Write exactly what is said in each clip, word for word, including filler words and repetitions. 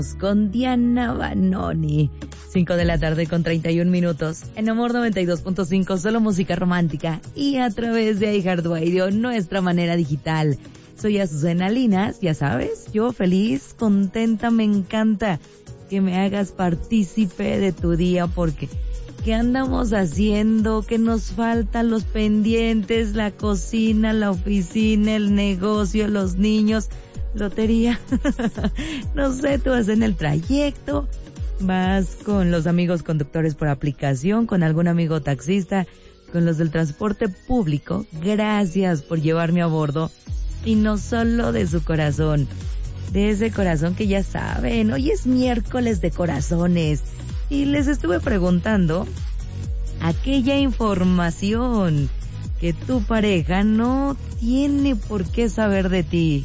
Con Diana Banoni. cinco de la tarde con treinta y un minutos. En Amor noventa y dos punto cinco, solo música romántica. Y a través de iHeartRadio, nuestra manera digital. Soy Azucena Linas, ya sabes, yo feliz, contenta, me encanta que me hagas partícipe de tu día porque ¿qué andamos haciendo? ¿Qué nos faltan? Los pendientes, la cocina, la oficina, el negocio, los niños, lotería. No sé, tú vas en el trayecto, vas con los amigos conductores por aplicación, con algún amigo taxista, con los del transporte público. Gracias por llevarme a bordo. Y no solo de su corazón, de ese corazón que ya saben, hoy es miércoles de corazones. Y les estuve preguntando aquella información que tu pareja no tiene por qué saber de ti.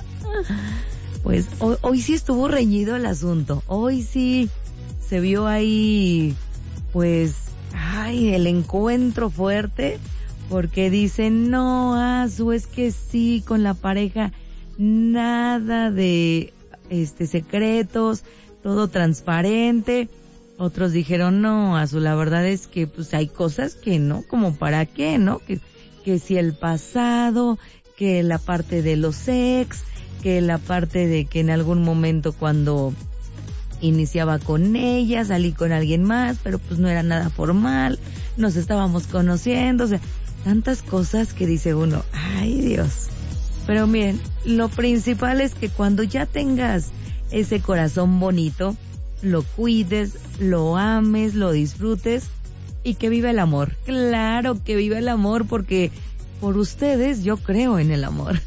Pues hoy, hoy sí estuvo reñido el asunto, hoy sí se vio ahí, pues, ay, el encuentro fuerte, porque dicen, no, Azu, es que sí, con la pareja, nada de, este, secretos, todo transparente. Otros dijeron, no, Azu, la verdad es que, pues, hay cosas que no, como para qué, ¿no? Que, que si el pasado, que la parte de los ex, que la parte de que en algún momento cuando iniciaba con ella, salí con alguien más, pero pues no era nada formal, nos estábamos conociendo, o sea, tantas cosas que dice uno, ay Dios. Pero miren, lo principal es que cuando ya tengas ese corazón bonito, lo cuides, lo ames, lo disfrutes y que viva el amor. Claro que viva el amor porque por ustedes yo creo en el amor.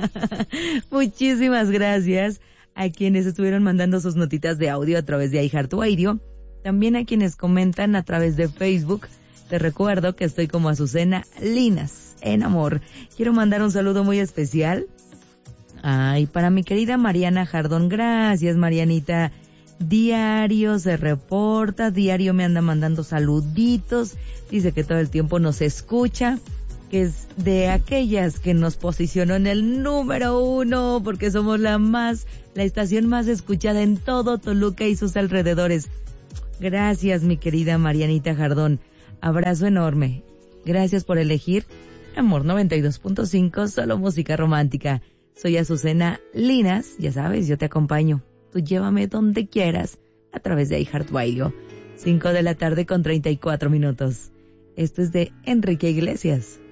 Muchísimas gracias a quienes estuvieron mandando sus notitas de audio a través de iHeartRadio, también a quienes comentan a través de Facebook. Te recuerdo que estoy como Azucena Linas en Amor. Quiero mandar un saludo muy especial. Ay, para mi querida Mariana Jardón. Gracias, Marianita. Diario se reporta, diario me anda mandando saluditos. Dice que todo el tiempo nos escucha, que es de aquellas que nos posicionó en el número uno, porque somos la más, la estación más escuchada en todo Toluca y sus alrededores. Gracias, mi querida Marianita Jardón. Abrazo enorme. Gracias por elegir Amor noventa y dos punto cinco, solo música romántica. Soy Azucena Linas, ya sabes, yo te acompaño. Tú llévame donde quieras a través de iHeartRadio. cinco de la tarde con treinta y cuatro minutos. Esto es de Enrique Iglesias.